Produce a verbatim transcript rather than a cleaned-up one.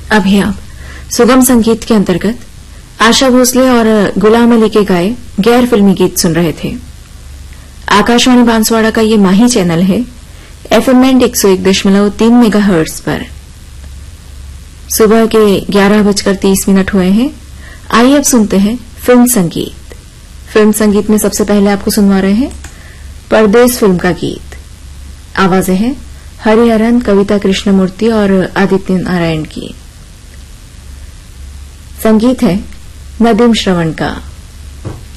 अभी आप सुगम संगीत के अंतर्गत आशा भोसले और गुलाम अली के गाए गैर फिल्मी गीत सुन रहे थे। आकाशवाणी बांसवाड़ा का ये माही चैनल है, एफएम बैंड एक सौ एक दशमलव तीन मेगा हर्ट्ज पर। सुबह के ग्यारह बजकर तीस मिनट हुए हैं। आइए अब सुनते हैं फिल्म संगीत। फिल्म संगीत में सबसे पहले आपको सुनवा रहे हैं परदेस फिल्म का गीत। आवाजें हैं हरिहरन, कविता कृष्णमूर्ति और आदित्य नारायण की। संगीत है नदीम श्रवण का।